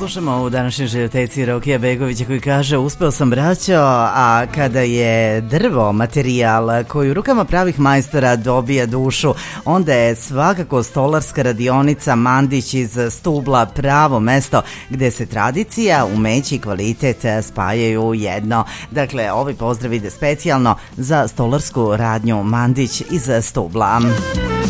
Slušamo u današnjoj životeci Rokija Begovića koji kaže: uspeo sam, braćo, a kada je drvo materijal koji u rukama pravih majstora dobija dušu, onda je svakako stolarska radionica Mandić iz Stubla pravo mesto gde se tradicija, umeće i kvalitet spajaju u jedno. Dakle, ovaj pozdrav ide specijalno za stolarsku radnju Mandić iz Stubla.